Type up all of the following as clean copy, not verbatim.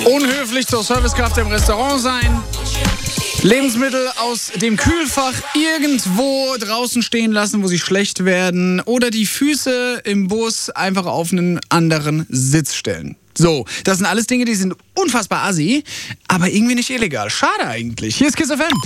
Unhöflich zur Servicekraft im Restaurant sein. Lebensmittel aus dem Kühlfach irgendwo draußen stehen lassen, wo sie schlecht werden. Oder die Füße im Bus einfach auf einen anderen Sitz stellen. So, das sind alles Dinge, die sind unfassbar assi, aber irgendwie nicht illegal. Schade eigentlich. Hier ist Kiss FM.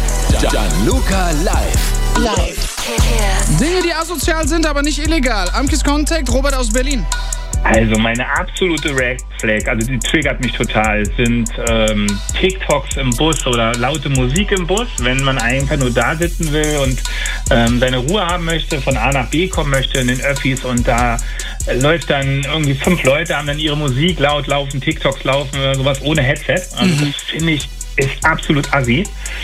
Gianluca live. Dinge, die asozial sind, aber nicht illegal. Am Kiss Contact, Robert aus Berlin. Also meine absolute Red Flag, also die triggert mich total, sind TikToks im Bus oder laute Musik im Bus, wenn man einfach nur da sitzen will und seine Ruhe haben möchte, von A nach B kommen möchte in den Öffis und da läuft dann irgendwie 5 Leute, haben dann ihre Musik laut laufen, TikToks laufen oder sowas ohne Headset. Also das finde ich ist absolut assi.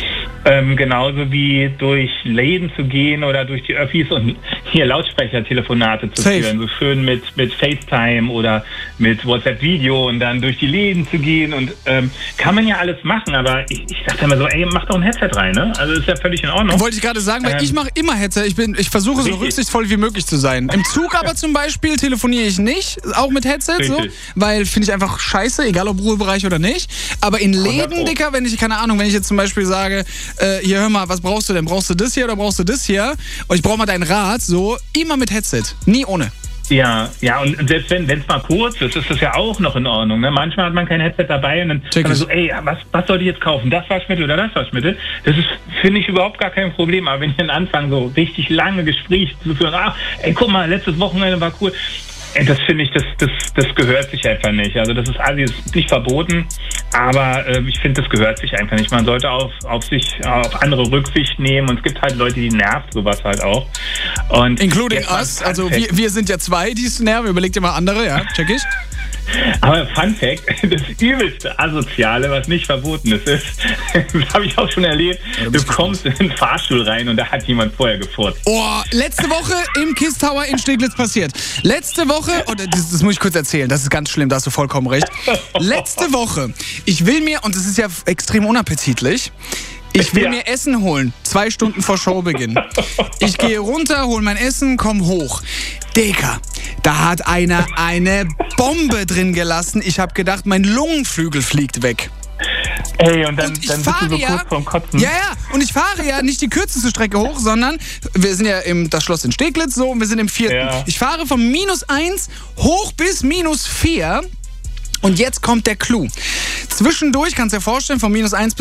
Genauso wie durch Läden zu gehen oder durch die Öffis und hier Lautsprechertelefonate zu führen. So schön mit FaceTime oder mit WhatsApp-Video und dann durch die Läden zu gehen. Und kann man ja alles machen, aber ich dachte immer so, ey, mach doch ein Headset rein, ne? Also ist ja völlig in Ordnung. Wollte ich gerade sagen, weil ich mache immer Headset. Ich versuche so rücksichtsvoll wie möglich zu sein. Im Zug aber zum Beispiel telefoniere ich nicht, auch mit Headset, so, weil finde ich einfach scheiße, egal ob Ruhebereich oder nicht. Aber in Läden, Dicker, wenn ich jetzt zum Beispiel sage, hier, hör mal, was brauchst du denn? Brauchst du das hier oder brauchst du das hier? Und ich brauche mal deinen Rat, so, immer mit Headset, nie ohne. Ja, und selbst wenn es mal kurz ist das ja auch noch in Ordnung. Ne? Manchmal hat man kein Headset dabei und dann sagt man so, ey, was soll ich jetzt kaufen? Das Waschmittel oder das Waschmittel? Das ist, finde ich, überhaupt gar kein Problem. Aber wenn ich dann anfange, so richtig lange Gespräche zu führen, ey, guck mal, letztes Wochenende war cool. Das finde ich, das gehört sich einfach nicht. Also das ist alles nicht verboten, aber ich finde, das gehört sich einfach nicht. Man sollte auf andere Rücksicht nehmen und es gibt halt Leute, die nervt sowas halt auch. Und including us, also wir sind ja 2, die es nerven. Überlegt ihr mal andere, ja, check ich. Aber Fun Fact, das übelste Asoziale, was nicht verboten ist, das habe ich auch schon erlebt, du kommst in den Fahrstuhl rein und da hat jemand vorher gefurzt. Oh, letzte Woche im Kiss Tower in Steglitz passiert. Letzte Woche, das muss ich kurz erzählen, das ist ganz schlimm, da hast du vollkommen recht. Letzte Woche, ich will mir, und das ist ja extrem unappetitlich, ich will mir Essen holen, 2 Stunden vor Showbeginn. Ich gehe runter, hole mein Essen, komm hoch. Digga, da hat einer eine Bombe drin gelassen. Ich habe gedacht, mein Lungenflügel fliegt weg. Ey, und dann bist du so kurz vorm Kotzen. Ja, und ich fahre ja nicht die kürzeste Strecke hoch, sondern wir sind ja das Schloss in Steglitz so und wir sind im 4. Ja. Ich fahre von -1 hoch bis -4. Und jetzt kommt der Clou. Zwischendurch, kannst du dir vorstellen, von -1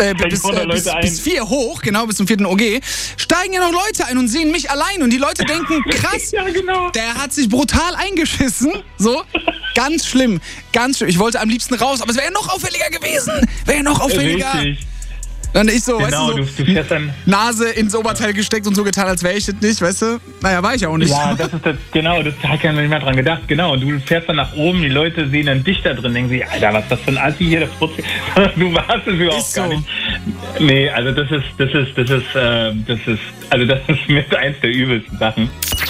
bis 4 hoch, genau, bis zum 4. OG, steigen ja noch Leute ein und sehen mich allein. Und die Leute denken, krass, ja, genau. Der hat sich brutal eingeschissen. So, ganz schlimm, ganz schlimm. Ich wollte am liebsten raus, aber es wäre ja noch auffälliger gewesen. Richtig. Dann ich so, genau, weißt du, du fährst dann Nase ins Oberteil gesteckt und so getan, als wäre ich das nicht, weißt du? Naja, war ich auch nicht. Ja, das hat keiner nicht mehr dran gedacht, genau. Und du fährst dann nach oben, die Leute sehen dann dich da drin, denken sich, Alter, was ist das für ein Assi hier, das Putz. Du warst es überhaupt gar nicht. Nee, also das ist mit eins der übelsten Sachen.